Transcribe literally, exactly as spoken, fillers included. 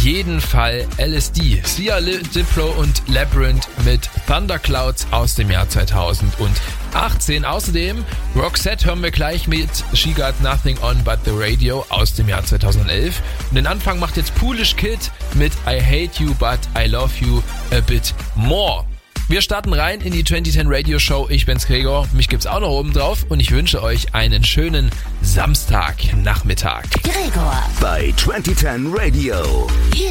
jeden Fall L S D. Sia, Diplo und Labyrinth mit Thunderclouds aus dem Jahr zweitausendachtzehn. Außerdem Roxette hören wir gleich mit She Got Nothing On But The Radio aus dem Jahr zweitausendelf. Und den Anfang macht jetzt Poolish Kid mit I Hate You But I Love You A Bit More. Wir starten rein in die zwanzig zehn Radio Show. Ich bin's Gregor, mich gibt's auch noch oben drauf und ich wünsche euch einen schönen Samstagnachmittag. Gregor bei zwanzig zehn Radio. Hier